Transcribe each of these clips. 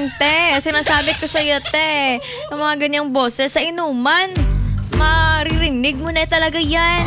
te. Sinasabi ko sa'yo, te. Ang mga ganyang boses sa inuman. Maririnig mo na talaga yan.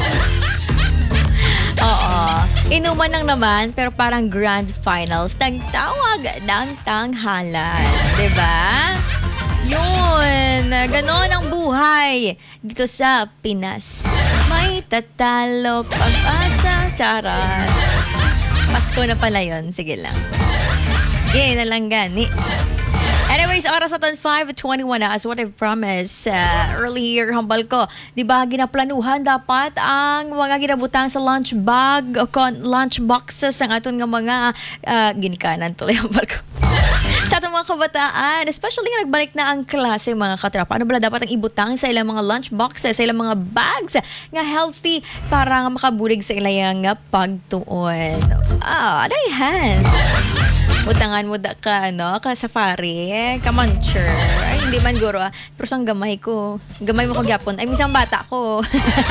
Oo. Inuman lang naman, pero parang grand finals ng tawag ng tanghalan. Diba? Yun. Ganon ang buhay dito sa Pinas. May tatalo pag-asa. Charot. Pasko na pala yun. Sige lang. Sige na lang gani. Anyways, oras natin 5:21 na as what I've promised earlier, hambal ko. Di ba ginaplanuhan dapat ang mga ginabutang sa lunch bag o lunch boxes ang aton nga mga ginikanan tuloy hambal ko. Sa atong mga kabataan, especially nga nagbalik na ang klase mga katrapa. Ano ba dapat ang ibutang sa ilang mga lunch boxes, sa ilang mga bags nga healthy para nga makabulig sa ilang pagtuon. Ano yan? Utangan mo da ka, ka safari, ka-muncher. Ay, hindi man guro. Pero sang gamay ko. Gamay mo ko gyapon. Ay, misang bata ko.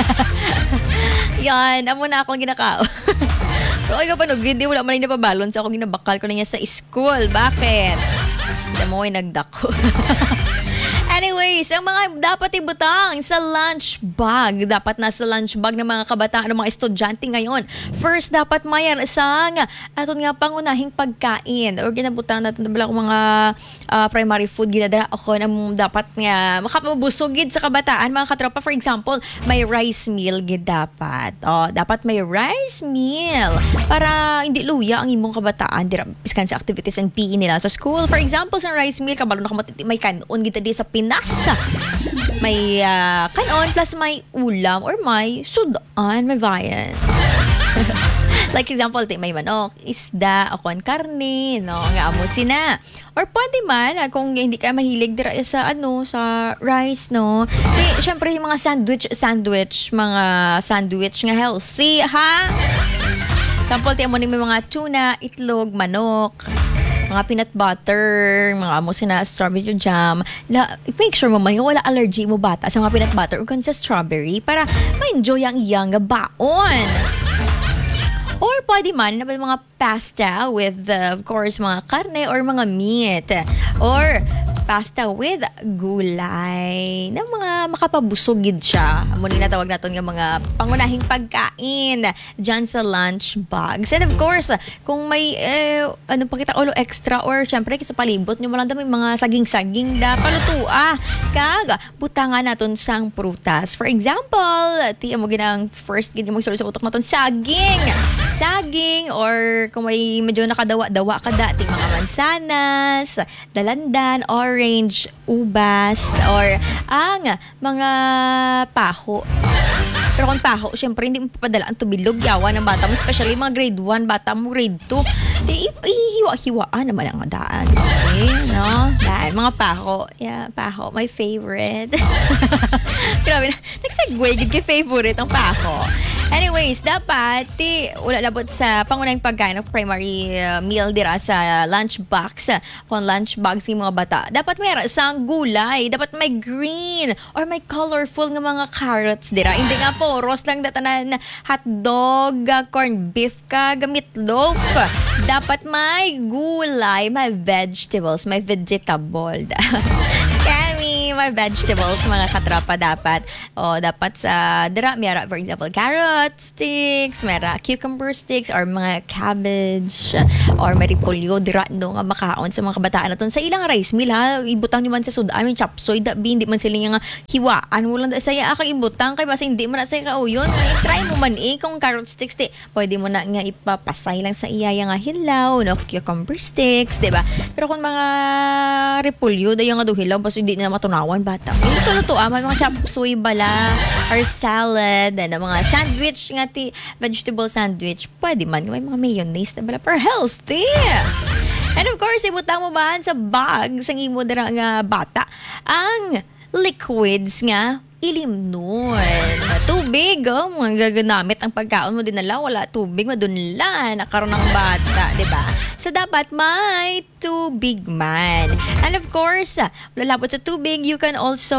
Yan, amo na akong ginakao. So, ay kapag hindi, wala man yung napabalon sa ako ginabakal ko na niya sa school. Bakit? Hindi mo ay nagdako. Anyways, ang mga dapat ibutang sa lunch bag. Dapat nasa lunch bag ng mga kabataan, ng mga estudyante ngayon. First, dapat mayroon isang aton nga pangunahing pagkain. O ginabutang natin na mga primary food. Ginadara ako na dapat nga makapabusugid sa kabataan. Mga katropa, for example, may rice meal dapat. Dapat may rice meal. Para hindi luya ang imong kabataan. Iskan sa activities and PE nila sa school. For example, sa rice meal, kabalo na may kanon kita di sa Pinas. May kanon plus may ulam or may sudan, may viand. Like example, may manok, isda, o karne, nga amo sina. Or pwede man, kung hindi ka mahilig dira sa sa rice, syempre yung mga mga sandwich nga healthy, ha? Example, mo ni may mga tuna, itlog, manok, mga peanut butter, mga amo sina strawberry jam. Make sure mo man wala allergy mo bata sa mga peanut butter o kung sa strawberry para ma-enjoy ang iyang baon. Or pwede man na mga pasta with, of course, mga karne or mga meat. Or pasta with gulay na mga makapabusugid siya. Muna natawag natin ng mga pangunahing pagkain dyan sa lunch bags. And of course, kung may pakita ulo extra or syempre sa palibot nyo mo lang may mga saging-saging da palutua. Butangan natin sang prutas. For example, mo ginang first magsulit sa utok natin saging or kung may medyo nakadawa-dawa ka dati mga mansanas, dalandan, orange, ubas, or ang mga paho. Pero kung paho, syempre hindi mo papadala ang tubilog, yawa ng bata mo, especially mga grade 1, bata mo grade 2. Hiwa-hiwaan naman ang daan. Okay, dahil mga paho. Yeah, paho, my favorite. Grabe na. Nag-segue, kay favorite ang paho. Anyways, dapat wala labot sa pangunahing pagkain ng primary meal dira sa lunch box. Kung lunch box ng mga bata, dapat mayroon sang gulay, dapat may green or may colorful ng mga carrots dira. Hindi nga po, roast lang datanan hotdog, corned beef ka, gamit loaf. Dapat may gulay, may vegetables, may vegetable. May vegetables, mga katrapa dapat. Dapat sa dira, mayroon, for example, carrot sticks, mayroon cucumber sticks, or mga cabbage, or may repolyo, dira, nga makaon sa mga kabataan natin. Sa ilang rice meal, ha? Ibutang nyo man sa sudan, may chapsoy, hindi man sila nga hiwaan mo lang saya akang ibutang, kaya basta hindi mo na saya kauyon. Try mo man kung carrot sticks, pwede mo na nga ipapasay lang sa iyaya nga hilaw, cucumber sticks, diba? Pero kung mga repolyo, dayo nga hilaw, basta hindi na matunawan bata. Ito may mga chop suey bala or salad and mga sandwich nga vegetable sandwich. Pwede man may mga mayonnaise na bala for healthy. And of course, ibutang mo man sa bag sa imo dira nga bata ang liquids nga ilim nun. Tubig, mga gagamit ang pagkaon mo dinala, wala tubig, madunla, nakaroon ng bata, diba? So dapat may tubig man. And of course, lalabot sa tubig, you can also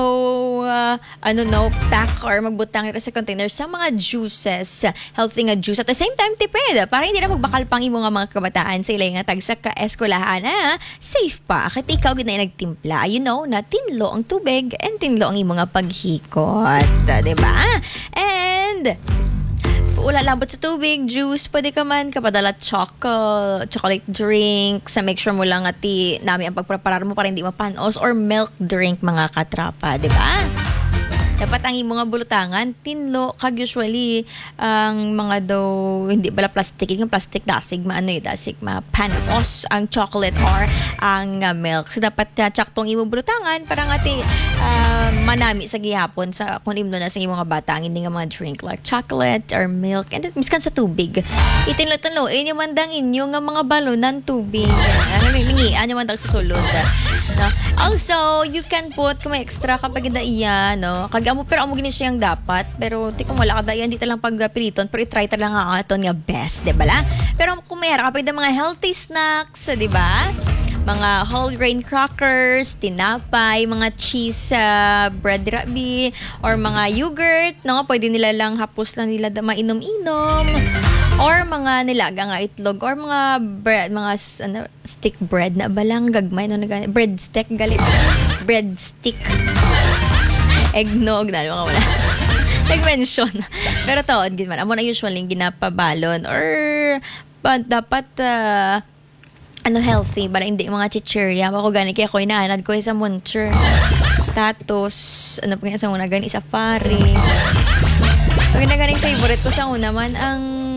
pack or magbutang sa container sa mga juices, healthy nga juice. At the same time, tipid, para hindi na magbakal pang imo nga mga kabataan sa ilay nga tag sa kaeskulahan safe pa. Kahit ikaw gid na nagtimpla, na tinlo ang tubig and tinlo ang imo nga paghikot. Diba? And lalabot sa tubig, juice, pwede ka man kapadala chocolate drink, sa make sure mo lang ati nami ang pagpreparar mo para hindi mapanos, or milk drink mga katrapa, di ba? Dapat ang imong nga bulutangan, tinlo, kag usually, ang mga daw, hindi bala plastic, yung plastic dasig, dasig, panos, ang chocolate or ang milk. So, dapat tsaktong imong bulutangan, para nga manami sa gihapon, sa kung imno na sa imong nga bata, ang hindi nga mga drink like chocolate or milk, and miskan sa tubig. Itinlo-tinlo, inyo mandang inyo nga mga balonan tubig. Ano man sa sulod. No? Also, you can put, kung may extra kapag iya, no? Pero amo gini siyang dapat, pero di ko wala kada yan dito lang pagpiliton, pero i-try ta lang ang aton nga best, di ba la? Pero kung mayroon kapag mga healthy snacks, di ba? Mga whole grain crackers, tinapay, mga cheese bread rabi, or mga yogurt, no? Pwede nila lang hapos lang nila mainom-inom. Or mga nilaga nga itlog, or mga bread, mga stick bread na balang gagmay, bread stick galit. Bread stick. Eggnog na, mga wala. Nag-mention. Pero taon, gin man. Amo na usually ginapabalon, or dapat healthy, bala hindi mga chichirya. Ako gani kaya ko inaanad ko sa muncher. Tatos, pa kaya sa una gani safari. Pag nagaling favorite ko sa una man ang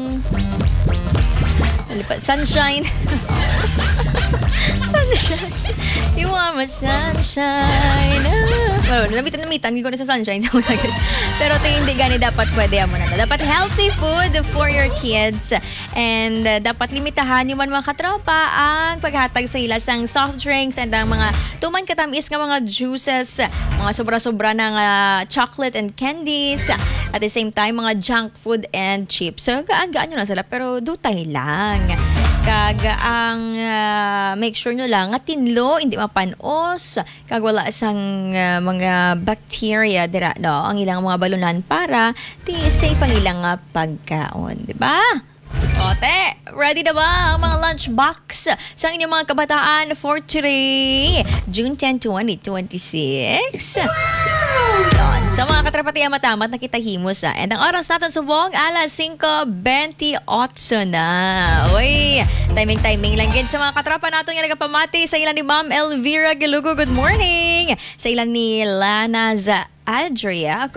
sunshine. Sunshine. You want my sunshine. Namitan. Hindi ko na sa sunshine. Pero hindi gani dapat pwede mo na. Dapat healthy food for your kids. And dapat limitahan yung mga katropa ang paghatag sa ila sang soft drinks and ang mga tuman katamis nga mga juices, mga sobra-sobra ng chocolate and candies. At the same time, mga junk food and chips. So, gaan-gaan nyo lang sila, pero dutay lang. Ang make sure nyo lang nga tinlo, hindi mapanos, kag wala sang mga bacteria dira, no? Ang ilang mga balunan para safe ang ilang pagkaon, di ba? Ote, ready na ba ang mga lunchbox sa inyong mga kabataan for today, June 10, 2026? Wow! Sa mga katrapati matamat na kita himos and ang oras natin subong alas 5:28 na. Uy, timing lang din sa mga katrapa natin nga nagapamati sa ilan ni Ma'am Elvira Galugo. Good morning! Sa ilan ni Lanaza Adria,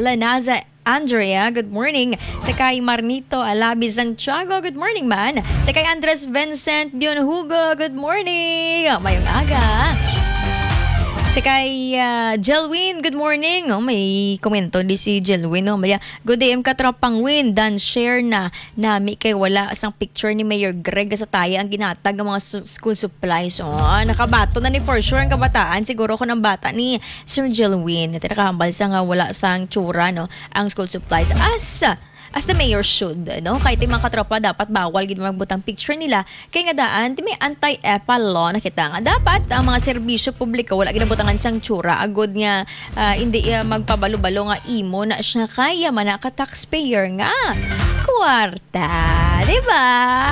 good morning. Sa kay Marnito Alabi Santiago, good morning man. Sa kay Andres Vincent Bionhugo, good morning. Mayong aga. Sa kay Jelwin, good morning. May komento di si Jelwin. Good day, katropang win. Dan share na nami kay wala sang picture ni Mayor Greg sa taya ang ginatag ng mga school supplies. Nakabato na ni for sure ang kabataan. Siguro ko ng bata ni Sir Jelwin. Nakahambal sa nga wala sang tsura, no, ang school supplies. As the mayor should, no? Kahit yung mga katropa, dapat bawal gid magbutang picture nila. Kaya nga daan, may anti-EPA law na kita nga. Dapat ang mga serbisyo publiko, wala ginabutangan sang tsura. Agod nga, hindi magpabalo-balo nga imo na siya kaya manaka taxpayer nga. Kwarta, diba?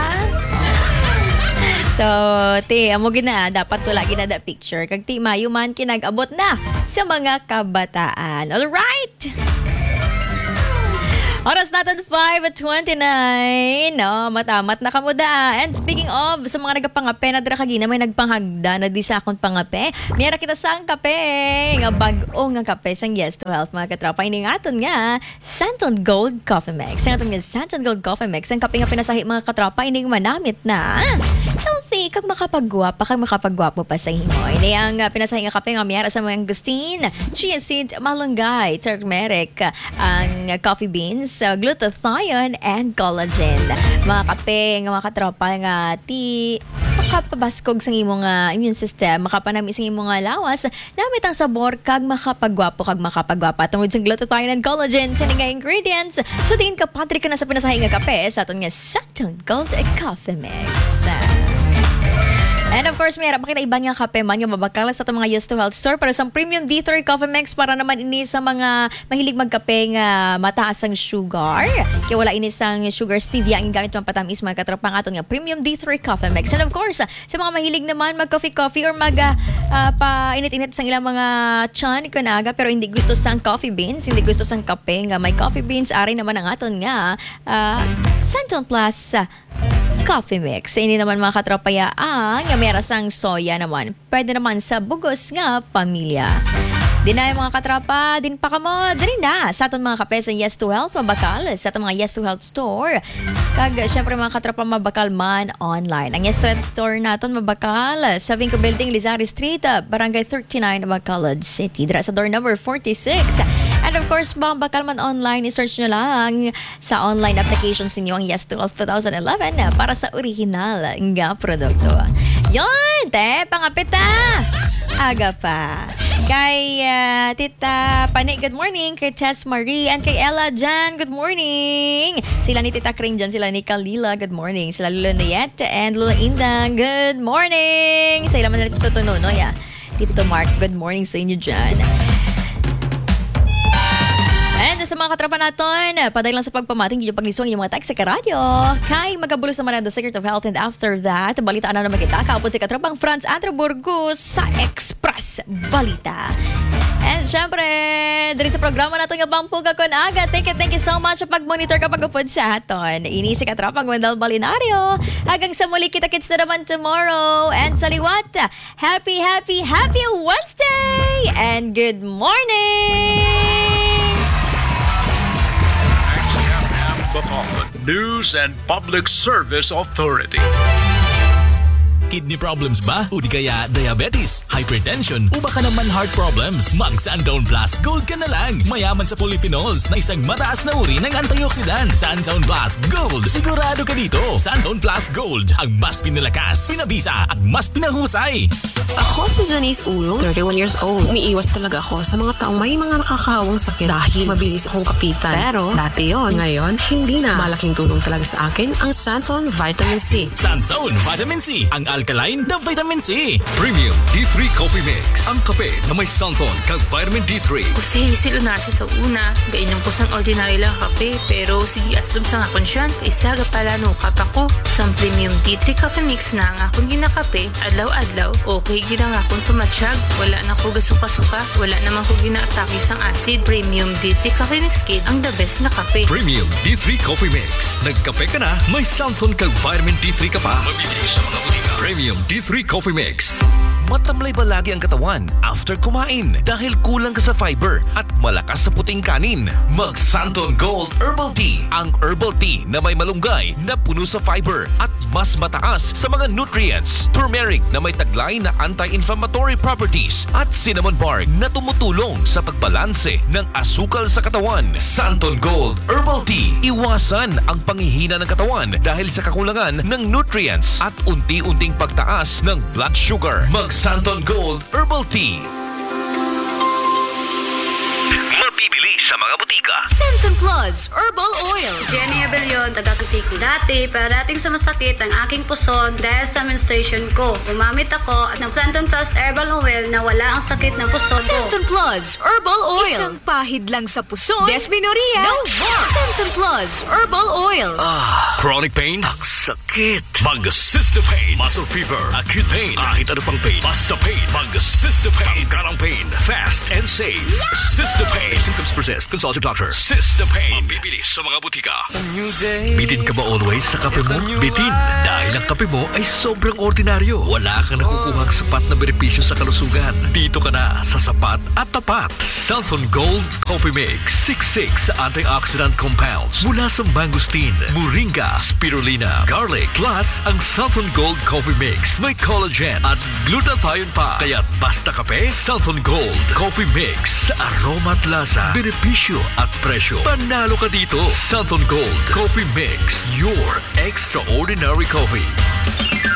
So, amo gina, dapat wala ginada picture. Kag mayo man kinag-abot na sa mga kabataan. Alright! Oras natin 5:29. No, matamat na kamuda. And speaking of, sa mga nagpangape na dira kagina may nagpanghagda na di sa akong pangape. Miyara kita sang kape. Nga bag-o nga kape sang Yes to Health mga katropa. Ini nga aton nga Santon Gold Coffee Mix. Ang aton nga Santon Gold Coffee Mix. Ang kape nga pinasahi mga katropa ini manamit na healthy kag makapagwapo pa sa himo. Ini ang pinasahi nga kape nga miyara sa mga Agustin, chia seed, malunggay, turmeric, ang coffee beans, glutathione and collagen. Mga kape nga mga katropa nga makapabaskog sa imong immune system, makapanami sa imong lawas, namit ang sabor kag makapagwapo tungod sa glutathione and collagen sa nga ingredients. So din ka patri ka na sa pinasahi nga kape sa aton nga Santon Gold Coffee Mix. And of course, mayroon pa iba nga kape man nga mabakala sa itong mga Yes to Health store para sa premium D3 Coffee Mix para naman ini sa mga mahilig magkape nga mataas ang sugar. Kaya wala ini sang sugar stevia ang gamit pang patamis mga katropang aton nga premium D3 Coffee Mix. And of course, sa mga mahilig naman mag-coffee or pa-init-init sa ilang mga chan kunaga pero hindi gusto sang coffee beans, hindi gusto sang kape nga may coffee beans, ari naman ang aton nga Santon Plus Coffee Mix. Hindi naman mga katropaya nga meron sang soya naman. Pwede naman sa bugos nga pamilya. Di na yung mga katrapa, din pa kamo, din na sa atong mga kape sa Yes to Health, mabakal sa atong mga Yes to Health store. Kag, syempre mga katrapa, mabakal man online. Ang Yes to Health store natin, mabakal sa Vinco Building, Lizari Street, Barangay 39, Bacolod City. Dira sa door number 46. And of course, mabakal man online, i-search nyo lang sa online applications ninyo ang Yes to Health 2011 para sa original nga produkto. Yon, te, pangapita! Aga pa. Kay Tita Pani, good morning. Kay Tess Marie and kay Ella Jan, good morning. Sila ni Tita Kring dyan, sila ni Kalila, good morning. Sila Lula Nieta and Lula Indang, good morning. Sa ilang man nila Tito Tono, yeah. Tito Mark, good morning sa inyo dyan. And sa mga katrapan natin, paday lang sa pagpamating yung paglisong yung mga text sa karadyo. Kay magabulos naman ang The Secret of Health and after that, balita na naman kita. Kaupon si katrapang Franz Andrew Burgos sa Express Balita. And syempre, diri sa programa natin nga Bangpuga Kon Aga. Thank you so much sa pag-monitor kapag upod sa aton. Ini si katrapang Wendell Balinario. Hanggang sa muli kita-kits na naman tomorrow. And sa liwat, happy Wednesday! And good morning! Bacolod News and Public Service Authority. Kidney problems ba? O di kaya diabetes, hypertension, o baka naman heart problems? Mag Suntown Plus Gold ka na lang. Mayaman sa polyphenols na isang mataas na uri ng antioxidant. Suntown Plus Gold. Sigurado ka dito. Suntown Plus Gold. Ang mas pinalakas, pinabisa, at mas pinahusay. Ako si Janice Ulong, 31 years old. Umiiwas talaga ako sa mga taong may mga nakakahawang sakit dahil mabilis akong kapitan. Pero dati yon, ngayon hindi na. Malaking tulong talaga sa akin ang Santon Vitamin C. Santon Vitamin C. Ang alkaline na vitamin C. Premium D3 Coffee Mix. Ang kape na may Santon kag vitamin D3. Kasi siluna siya sa una. Gainom ko sang ordinary lang kape. Pero sige aslom sa nga konsyan. Isaga pala no kapako. Sang Premium D3 Coffee Mix na ang akong ginakape. Adlaw-adlaw. Okay gina nga akong tumatsyag. Wala na ko gasuka-suka. Wala naman ko ginaatake sang acid. Premium D3 Coffee Mix Kid ang the best na kape. Premium D3 Coffee Mix. Nagkape ka na, may Santon kag vitamin D3 ka pa. Mabibili sa mga butika. Premium D3 Coffee Mix. Matamlay ba lagi ang katawan after kumain dahil kulang ka sa fiber at malakas sa puting kanin? Mag Santon Gold Herbal Tea. Ang herbal tea na may malunggay na puno sa fiber at mas mataas sa mga nutrients. Turmeric na may taglay na anti-inflammatory properties at cinnamon bark na tumutulong sa pagbalanse ng asukal sa katawan. Santon Gold Herbal Tea. Iwasan ang panghihina ng katawan dahil sa kakulangan ng nutrients at unti-unting pagtaas ng blood sugar. Mag Santon Gold Herbal Tea. Mabibili sa mga butika. Santon Plus Herbal Oil. Jenny Abellion, taga-Antique. Dati, parating sa masakit ang aking puson dahil sa menstruation ko. Gumamit ako ng Santon Plus Herbal Oil na wala ang sakit ng puson ko. Santon Plus Herbal Oil. Isang pahid lang sa puson. Desmenorrhea. No more. Santon Plus Herbal Oil. Chronic pain? Ang sakit. Mag-Cystopain. Muscle fever. Acute pain. Kahit ano pang pain. Basta pain. Mag-Cystopain. Pangkarang pain. Fast and safe. Cystopain. If symptoms persist, consult your doctor. Cystopain. Mabibili sa mga butika. Bitin ka ba always sa kape mo? Bitin. Dahil ang kape mo ay sobrang ordinaryo. Wala kang nakukuhang sapat na benepisyo sa kalusugan. Dito ka na sa sapat at tapat. Santon Gold Coffee Mix. 66 antioxidant compounds mula sa mangosteen, moringa, spirulina, garlic, plus ang Santon Gold Coffee Mix. May collagen at glutathione pa. Kaya basta kape, Santon Gold Coffee Mix. Sa aroma at lasa, benepisyo at presyo. Panalo ka dito. Santon Gold Coffee Mix. Your extraordinary coffee.